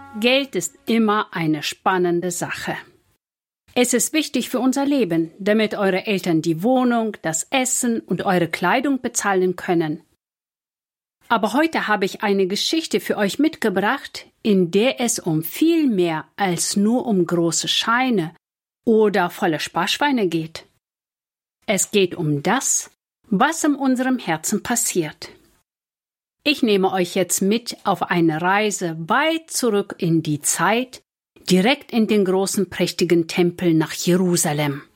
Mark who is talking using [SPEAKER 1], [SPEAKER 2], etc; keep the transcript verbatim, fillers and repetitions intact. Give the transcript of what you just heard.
[SPEAKER 1] Geld ist immer eine spannende Sache. Es ist wichtig für unser Leben, damit eure Eltern die Wohnung, das Essen und eure Kleidung bezahlen können. Aber heute habe ich eine Geschichte für euch mitgebracht, in der es um viel mehr als nur um große Scheine oder volle Sparschweine geht. Es geht um das, was in unserem Herzen passiert. Ich nehme euch jetzt mit auf eine Reise weit zurück in die Zeit, direkt in den großen, prächtigen Tempel nach Jerusalem.